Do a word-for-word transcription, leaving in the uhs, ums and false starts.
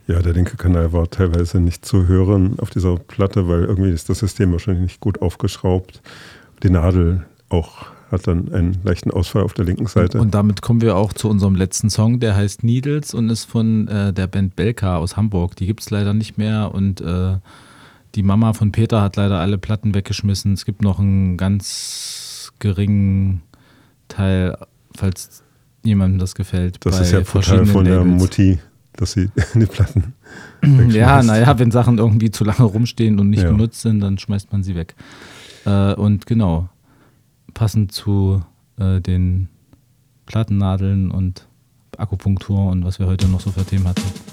Ja, der linke Kanal war teilweise nicht zu hören auf dieser Platte, weil irgendwie ist das System wahrscheinlich nicht gut aufgeschraubt. Die Nadel auch hat dann einen leichten Ausfall auf der linken Seite. Und, und damit kommen wir auch zu unserem letzten Song, der heißt Needles und ist von äh, der Band Belka aus Hamburg. Die gibt es leider nicht mehr und äh, die Mama von Peter hat leider alle Platten weggeschmissen. Es gibt noch einen ganz geringen Teil, falls jemandem das gefällt. Das bei ist ja brutal von der Labels. Mutti, dass sie die Platten Ja, naja, wenn Sachen irgendwie zu lange rumstehen und nicht ja. genutzt sind, dann schmeißt man sie weg. Äh, und genau, passend zu äh, den Plattennadeln und Akupunktur und was wir heute noch so für Themen hatten.